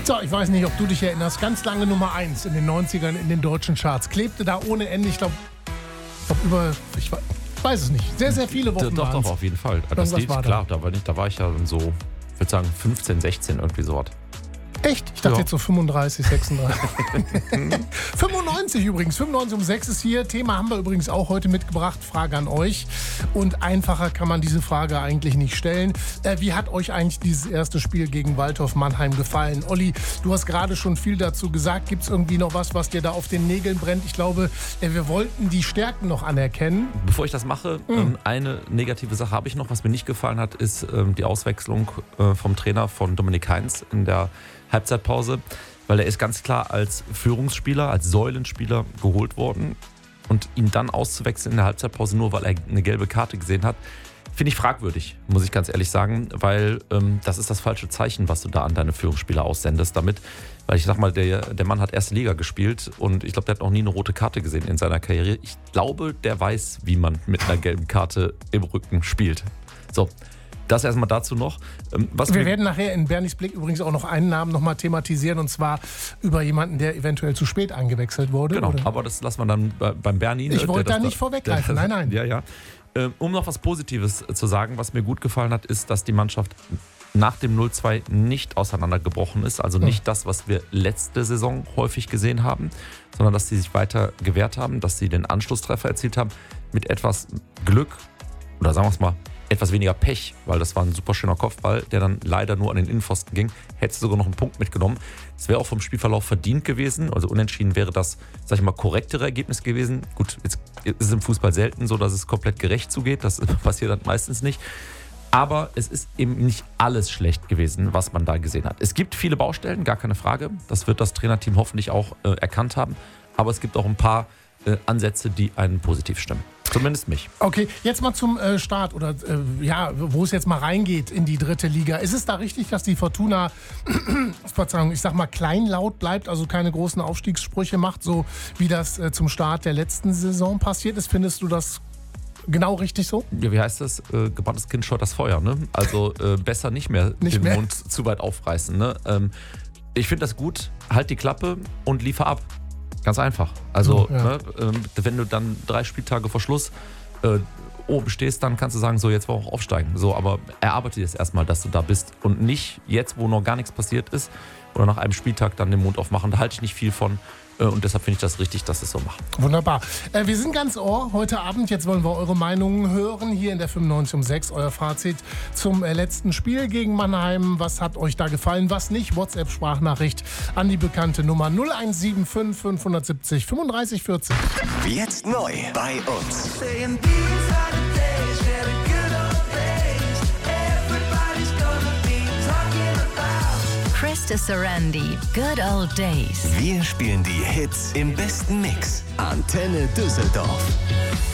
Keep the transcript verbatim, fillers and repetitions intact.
So, ich weiß nicht, ob du dich erinnerst, ganz lange Nummer eins in den neunzigern in den deutschen Charts. Klebte da ohne Ende, ich glaube, glaub über, ich weiß es nicht, sehr, sehr viele Wochen. Doch, doch, auf jeden Fall. Das Lied, war klar, da war, nicht, da war ich ja so, ich würde sagen fünfzehn, sechzehn irgendwie so was. Echt? Ich dachte Ja. jetzt so fünfunddreißig, sechsunddreißig. fünfundneunzig übrigens. fünfundneunzig um sechs ist hier. Thema haben wir übrigens auch heute mitgebracht. Frage an euch. Und einfacher kann man diese Frage eigentlich nicht stellen. Äh, wie hat euch eigentlich dieses erste Spiel gegen Waldhof Mannheim gefallen? Olli, du hast gerade schon viel dazu gesagt. Gibt es irgendwie noch was, was dir da auf den Nägeln brennt? Ich glaube, äh, wir wollten die Stärken noch anerkennen. Bevor ich das mache, mhm. ähm, eine negative Sache habe ich noch. Was mir nicht gefallen hat, ist ähm, die Auswechslung äh, vom Trainer von Dominik Heinz in der Halbzeitpause, weil er ist ganz klar als Führungsspieler, als Säulenspieler geholt worden und ihn dann auszuwechseln in der Halbzeitpause, nur weil er eine gelbe Karte gesehen hat, finde ich fragwürdig, muss ich ganz ehrlich sagen, weil ähm, das ist das falsche Zeichen, was du da an deine Führungsspieler aussendest damit, weil ich sag mal, der, der Mann hat erste Liga gespielt und ich glaube, der hat noch nie eine rote Karte gesehen in seiner Karriere. Ich glaube, der weiß, wie man mit einer gelben Karte im Rücken spielt. So. Das erstmal dazu noch. Was wir werden nachher in Bernis Blick übrigens auch noch einen Namen noch mal thematisieren, und zwar über jemanden, der eventuell zu spät eingewechselt wurde. Genau, oder? aber das lassen wir dann beim Berni. Ich wollte da nicht da, vorweggreifen, der, nein, nein. Ja, ja. Um noch was Positives zu sagen, was mir gut gefallen hat, ist, dass die Mannschaft nach dem null zwei nicht auseinandergebrochen ist. Also nicht das, was wir letzte Saison häufig gesehen haben, sondern dass sie sich weiter gewehrt haben, dass sie den Anschlusstreffer erzielt haben mit etwas Glück oder sagen wir es mal, etwas weniger Pech, weil das war ein super schöner Kopfball, der dann leider nur an den Innenpfosten ging. Hätte sogar noch einen Punkt mitgenommen. Es wäre auch vom Spielverlauf verdient gewesen. Also unentschieden wäre das, sag ich mal, korrektere Ergebnis gewesen. Gut, jetzt ist es im Fußball selten so, dass es komplett gerecht zugeht. Das passiert dann meistens nicht. Aber es ist eben nicht alles schlecht gewesen, was man da gesehen hat. Es gibt viele Baustellen, gar keine Frage. Das wird das Trainerteam hoffentlich auch äh, erkannt haben. Aber es gibt auch ein paar äh, Ansätze, die einen positiv stimmen. Zumindest mich. Okay, jetzt mal zum äh, Start oder äh, ja, wo es jetzt mal reingeht in die dritte Liga. Ist es da richtig, dass die Fortuna, Verzeihung, ich sag mal kleinlaut bleibt, also keine großen Aufstiegssprüche macht, so wie das äh, zum Start der letzten Saison passiert ist? Findest du das genau richtig so? Ja, wie heißt das? Äh, gebranntes Kind scheut das Feuer, ne? Also äh, besser nicht mehr nicht den mehr. Mund zu weit aufreißen, ne? Ähm, ich finde das gut, halt die Klappe und liefer ab. Ganz einfach. Also, ja. ne, wenn du dann drei Spieltage vor Schluss äh, oben stehst, dann kannst du sagen, so, jetzt wollen wir auch aufsteigen. So, aber erarbeite jetzt erstmal, dass du da bist und nicht jetzt, wo noch gar nichts passiert ist oder nach einem Spieltag dann den Mund aufmachen. Da halte ich nicht viel von. Und deshalb finde ich das richtig, dass es so macht. Wunderbar. Äh, wir sind ganz ohr heute Abend. Jetzt wollen wir eure Meinungen hören. Hier in der fünfundneunzig um sechs. Euer Fazit zum äh, letzten Spiel gegen Mannheim. Was hat euch da gefallen? Was nicht? WhatsApp-Sprachnachricht an die bekannte Nummer null eins sieben fünf fünf sieben null fünfunddreißig vierzig. Jetzt neu bei uns. Krista Sarandi, Good Old Days. Wir spielen die Hits im besten Mix. Antenne Düsseldorf.